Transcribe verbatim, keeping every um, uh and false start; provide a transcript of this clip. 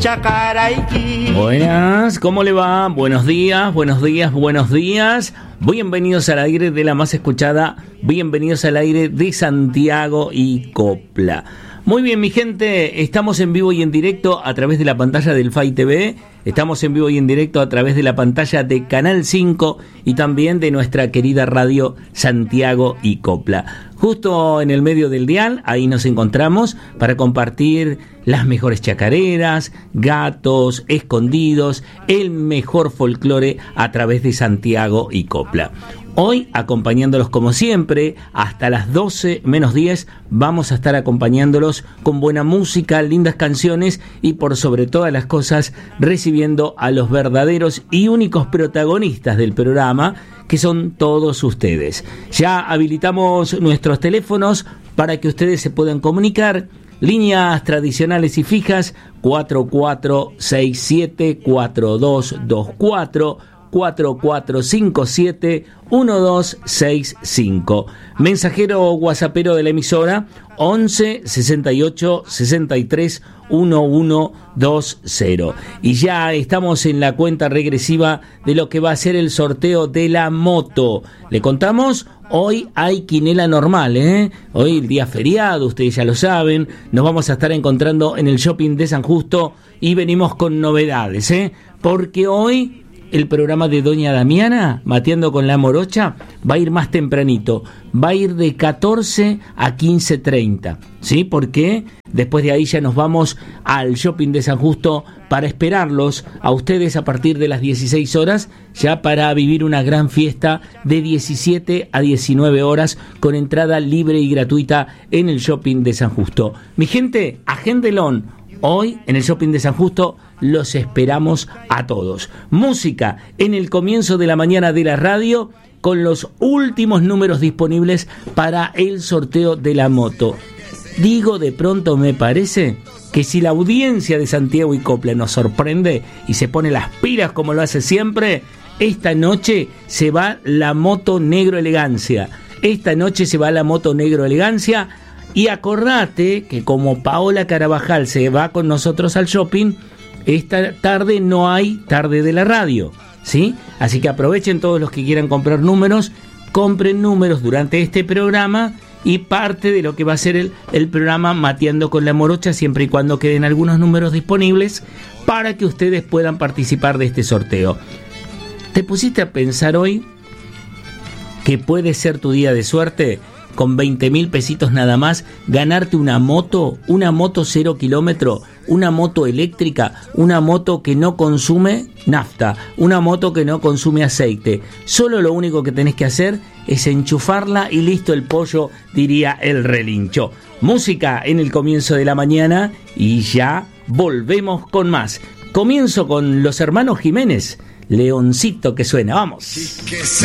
Chacarayqui. Buenas, ¿cómo le va? Buenos días, buenos días, buenos días. Bienvenidos al aire de la más escuchada. Bienvenidos al aire de Santiago y Copla. Muy bien, mi gente, estamos en vivo y en directo a través de la pantalla del F A I T V, estamos en vivo y en directo a través de la pantalla de Canal cinco y también de nuestra querida radio Santiago y Copla. Justo en el medio del dial, ahí nos encontramos para compartir las mejores chacareras, gatos, escondidos, el mejor folclore a través de Santiago y Copla. Hoy, acompañándolos como siempre, hasta las doce menos diez, vamos a estar acompañándolos con buena música, lindas canciones y por sobre todas las cosas, recibiendo a los verdaderos y únicos protagonistas del programa, que son todos ustedes. Ya habilitamos nuestros teléfonos para que ustedes se puedan comunicar. Líneas tradicionales y fijas, cuatro cuatro seis siete cuatro dos dos cuatro, cuatro cuatro cinco siete uno dos seis cinco. Mensajero whatsappero de la emisora once sesenta y ocho sesenta y tres once veinte. Y ya estamos en la cuenta regresiva de lo que va a ser el sorteo de la moto. Le contamos, hoy hay quinela normal, ¿eh? Hoy el día feriado, ustedes ya lo saben. Nos vamos a estar encontrando en el shopping de San Justo y venimos con novedades, ¿eh? Porque hoy el programa de Doña Damiana, Mateando con la Morocha, va a ir más tempranito. Va a ir de catorce a quince treinta. ¿Sí? Porque después de ahí ya nos vamos al shopping de San Justo para esperarlos a ustedes a partir de las dieciséis horas, ya para vivir una gran fiesta de diecisiete a diecinueve horas con entrada libre y gratuita en el shopping de San Justo. Mi gente, agéndelón. Hoy en el shopping de San Justo los esperamos a todos. Música en el comienzo de la mañana de la radio con los últimos números disponibles para el sorteo de la moto. Digo, de pronto me parece que si la audiencia de Santiago y Copla nos sorprende y se pone las pilas como lo hace siempre, esta noche se va la moto Negro Elegancia. Esta noche se va la moto Negro Elegancia. Y acordate que como Paola Carabajal se va con nosotros al shopping, esta tarde no hay tarde de la radio, ¿sí? Así que aprovechen todos los que quieran comprar números, compren números durante este programa y parte de lo que va a ser el, el programa Mateando con la Morocha, siempre y cuando queden algunos números disponibles para que ustedes puedan participar de este sorteo. ¿Te pusiste a pensar hoy que puede ser tu día de suerte? Con veinte mil pesitos nada más, ganarte una moto, una moto cero kilómetro, una moto eléctrica, una moto que no consume nafta, una moto que no consume aceite. Solo lo único que tenés que hacer es enchufarla y listo el pollo, diría el relincho. Música en el comienzo de la mañana y ya volvemos con más. Comienzo con los hermanos Jiménez, Leoncito que suena, vamos.